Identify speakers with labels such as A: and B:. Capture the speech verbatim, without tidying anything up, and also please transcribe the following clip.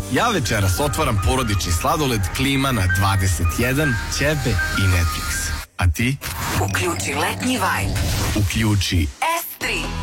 A: Ja večeras otvaram porodični sladoled, klima na dvadeset jedan, ćebe i Netflix. A ti?
B: Uključi letnji vibe.
A: Uključi
B: S tri.